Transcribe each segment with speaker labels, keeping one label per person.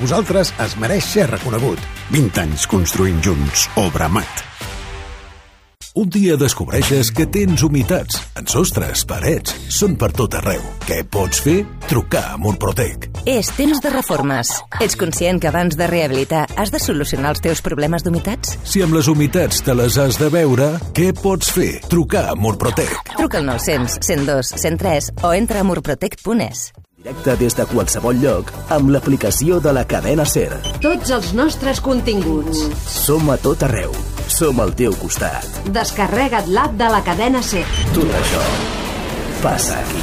Speaker 1: nosaltres es mereix ser reconegut. 20 anys construint junts. Obramat. Un dia descobreixes que tens humitats en sostres, parets, són per tot arreu. Què pots fer? Trucar a Murprotec.
Speaker 2: És temps de reformes. Ets conscient que abans de rehabilitar has de solucionar els teus problemes d'humitats?
Speaker 1: Si amb les humitats te les has de veure, què pots fer? Trucar a Murprotec.
Speaker 2: Truca al 900 102 103 o entra a murprotec.es.
Speaker 3: Directe des de qualsevol lloc amb l'aplicació de la cadena SER.
Speaker 4: Tots els nostres continguts.
Speaker 3: Som a tot arreu. Som al teu costat.
Speaker 4: Descarrega't l'app de la cadena SER.
Speaker 3: Tot això passa aquí.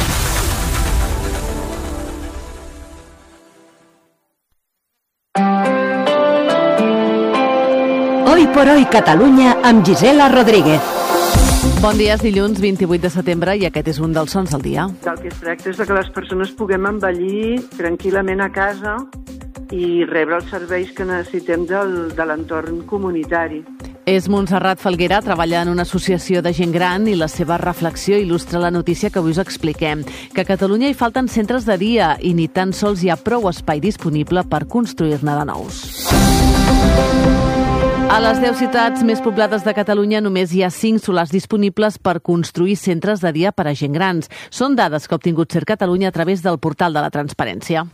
Speaker 4: Hoy por hoy Catalunya amb Gisela Rodríguez.
Speaker 5: Bon dia, és dilluns 28 de setembre i aquest és un dels sons del dia.
Speaker 6: Del que es tracta és que les persones puguem envellir tranquil·lament a casa i rebre els serveis que necessitem de l'entorn comunitari.
Speaker 5: És Montserrat Falguera, treballa en una associació de gent gran i la seva reflexió il·lustra la notícia que avui us expliquem, que a Catalunya hi falten centres de dia i ni tan sols hi ha prou espai disponible per construir-ne de nous. A les 10 ciutats més poblades de Catalunya només hi ha 5 solars disponibles per construir centres de dia per a gent grans. Són dades que ha obtingut SER Catalunya a través del portal de la transparència.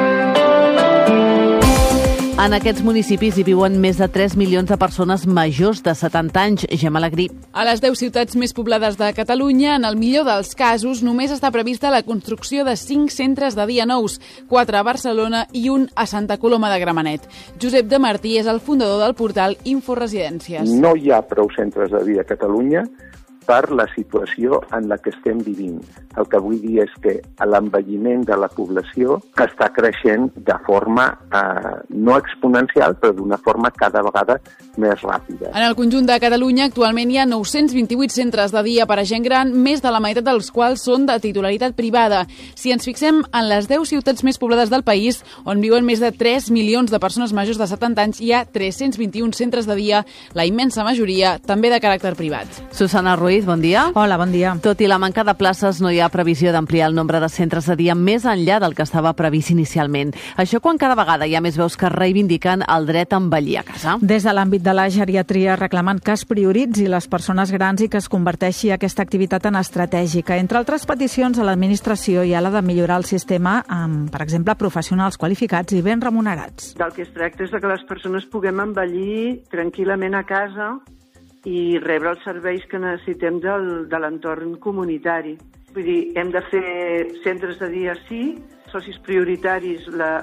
Speaker 5: En aquests municipis hi viuen més de 3 milions de persones majors de 70 anys. Gemma Alegrí.
Speaker 7: A les 10 ciutats més poblades de Catalunya, en el millor dels casos, només està prevista la construcció de 5 centres de dia nous, 4 a Barcelona i un a Santa Coloma de Gramenet. Josep de Martí és el fundador del portal Inforesidències.
Speaker 8: No hi ha prou centres de dia a Catalunya per la situació en la que estem vivint. El que vull dir és que l'envelliment de la població està creixent de forma no exponencial, però d'una forma cada vegada més ràpida.
Speaker 7: En el conjunt de Catalunya actualment hi ha 928 centres de dia per a gent gran, més de la meitat dels quals són de titularitat privada. Si ens fixem en les 10 ciutats més poblades del país, on viuen més de 3 milions de persones majors de 70 anys, hi ha 321 centres de dia, la immensa majoria també de caràcter privat.
Speaker 5: Susana Ruiz, bon dia.
Speaker 9: Hola, bon dia.
Speaker 5: Tot i la manca de places, no hi ha previsió d'ampliar el nombre de centres de dia més enllà del que estava previst inicialment. Això quan cada vegada hi ha més veus que reivindiquen el dret a envellir a casa.
Speaker 9: Des de l'àmbit de la geriatria reclamen que es prioritzi les persones grans i que es converteixi aquesta activitat en estratègica. Entre altres peticions a l'administració hi ha la de millorar el sistema amb, per exemple, professionals qualificats i ben remunerats.
Speaker 6: Del que es tracta és que les persones puguem envellir tranquil·lament a casa i rebre els serveis que necessitem de l'entorn comunitari. Vull dir, hem de fer centres de dia sí, socis prioritaris,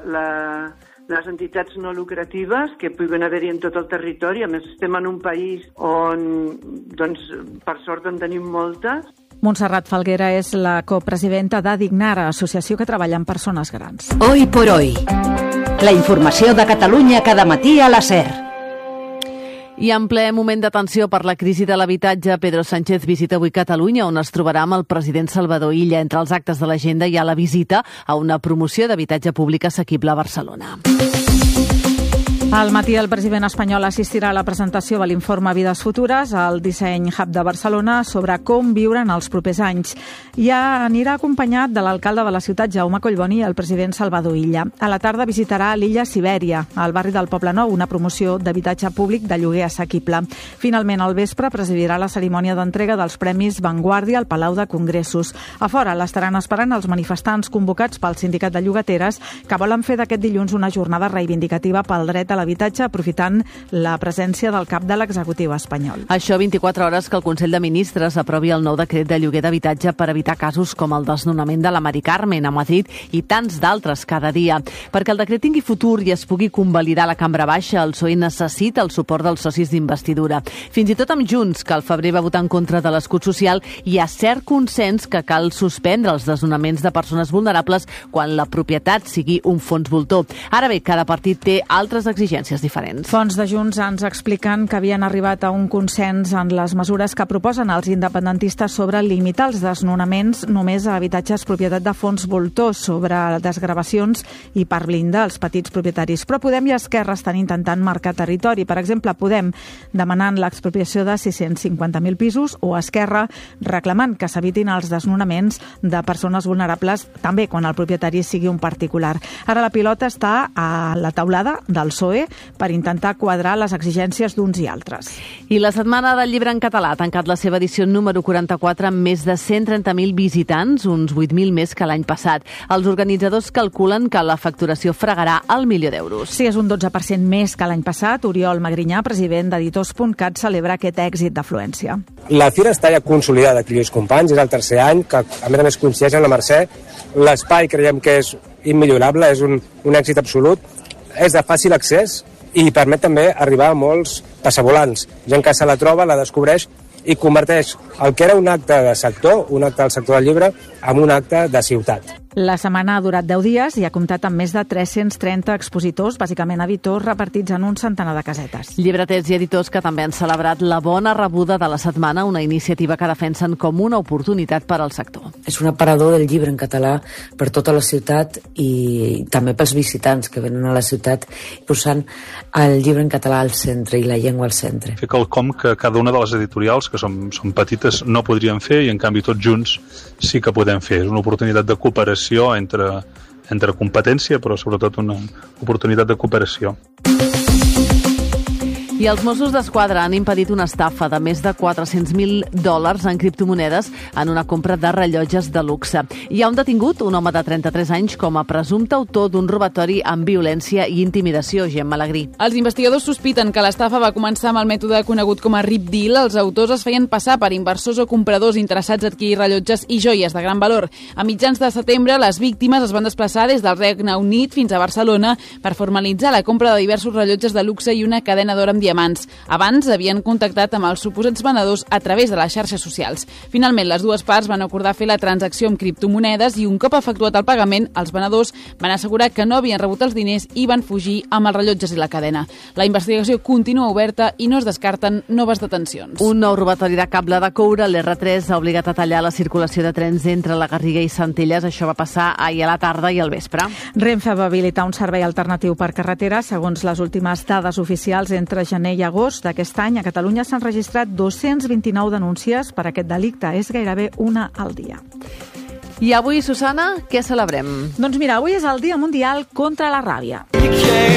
Speaker 6: les entitats no lucratives que puguen haver-hi en tot el territori. A més, estem en un país on, doncs, per sort en tenim moltes.
Speaker 9: Montserrat Falguera és la copresidenta d'Adignara, associació que treballa amb persones grans.
Speaker 4: Hoy por hoy. La informació de Catalunya cada matí a la SER.
Speaker 5: I en ple moment d'atenció per la crisi de l'habitatge, Pedro Sánchez visita avui Catalunya, on es trobarà amb el president Salvador Illa. Entre els actes de l'agenda hi ha la visita a una promoció d'habitatge públic assequible a Barcelona.
Speaker 9: Al matí el president espanyol assistirà a la presentació de l'informe Vides Futures al Disseny Hub de Barcelona sobre com viure en els propers anys. Ja anirà acompanyat de l'alcalde de la ciutat, Jaume Collboni, i el president Salvador Illa. A la tarda visitarà l'illa Sibèria, al barri del Poble Nou, una promoció d'habitatge públic de lloguer assequible. Finalment, al vespre, presidirà la cerimònia d'entrega dels Premis Vanguardia al Palau de Congressos. A fora l'estaran esperant els manifestants convocats pel Sindicat de Llogateres, que volen fer d'aquest dilluns una jornada reivindicativa pel dret a l'habitatge, aprofitant la presència del cap de l'executiu espanyol.
Speaker 5: Això 24 hores que el Consell de Ministres aprovi el nou decret de lloguer d'habitatge per evitar casos com el desnonament de la Mari Carmen a Madrid i tants d'altres cada dia. Perquè el decret tingui futur i es pugui convalidar a la cambra baixa, el PSOE necessita el suport dels socis d'investidura. Fins i tot amb Junts, que al febrer va votar en contra de l'escut social, hi ha cert consens que cal suspendre els desnonaments de persones vulnerables quan la propietat sigui un fons voltor. Ara bé, cada partit té altres exigències exigències diferents.
Speaker 9: Fonts de Junts ens expliquen que havien arribat a un consens en les mesures que proposen els independentistes sobre limitar els desnonaments només a habitatges propietat de fons voltors, sobre desgravacions i per blindar els petits propietaris. Però Podem i Esquerra estan intentant marcar territori. Per exemple, Podem demanant l'expropiació de 650.000 pisos o Esquerra reclamant que s'evitin els desnonaments de persones vulnerables també quan el propietari sigui un particular. Ara la pilota està a la taulada del PSOE per intentar quadrar les exigències d'uns i altres.
Speaker 5: I la Setmana del Llibre en Català ha tancat la seva edició número 44 amb més de 130.000 visitants, uns 8.000 més que l'any passat. Els organitzadors calculen que la facturació fregarà el milió d'euros.
Speaker 9: Sí, és un 12% més que l'any passat. Oriol Magrinyà, president d'Editors.cat, celebra aquest èxit d'afluència.
Speaker 10: La fira està ja consolidada aquí, Lluís Companys, és el tercer any, que a més coincideix amb la Mercè. L'espai creiem que és immillorable, és un èxit absolut, és de fàcil accés i permet també arribar a molts passavolants. Gent que se la troba, la descobreix i converteix el que era un acte de sector, un acte del sector del llibre, en un acte de ciutat.
Speaker 9: La setmana ha durat 10 dies i ha comptat amb més de 330 expositors, bàsicament editors repartits en un centenar de casetes.
Speaker 5: Llibreters i editors que també han celebrat la bona rebuda de la setmana, una iniciativa que defensen com una oportunitat per al sector.
Speaker 11: És un aparador del llibre en català per tota la ciutat i també pels visitants que venen a la ciutat, posant el llibre en català al centre i la llengua al centre.
Speaker 12: Fer quelcom que cada una de les editorials, que són petites, no podrien fer i en canvi tots junts sí que podem fer. És una oportunitat de cooperació entre competència, però sobretot una oportunitat de cooperació.
Speaker 5: I els Mossos d'Esquadra han impedit una estafa de més de $400.000 en criptomonedes en una compra de rellotges de luxe. Hi ha un detingut, un home de 33 anys, com a presumpte autor d'un robatori amb violència i intimidació, Gemma Alegrí.
Speaker 7: Els investigadors sospiten que l'estafa va començar amb el mètode conegut com a Rip Deal. Els autors es feien passar per inversors o compradors interessats a adquirir rellotges i joies de gran valor. A mitjans de setembre, les víctimes es van desplaçar des del Regne Unit fins a Barcelona per formalitzar la compra de diversos rellotges de luxe i una cadena d'or amb diamants. Abans havien contactat amb els suposats venedors a través de les xarxes socials. Finalment, les dues parts van acordar fer la transacció amb criptomonedes i un cop efectuat el pagament, els venedors van assegurar que no havien rebut els diners i van fugir amb els rellotges i la cadena. La investigació continua oberta i no es descarten noves detencions.
Speaker 5: Un nou robatori de cable de coure, l'R3, ha obligat a tallar la circulació de trens entre la Garriga i Centelles. Això va passar ahir a la tarda i al vespre.
Speaker 9: Renfe va habilitar un servei alternatiu per carretera. Segons les últimes dades oficials, entre gener i agost d'aquest any a Catalunya s'han registrat 229 denúncies per aquest delicte. És gairebé una al dia.
Speaker 5: I avui, Susana, què celebrem?
Speaker 9: Doncs mira, avui és el Dia Mundial contra la Ràbia.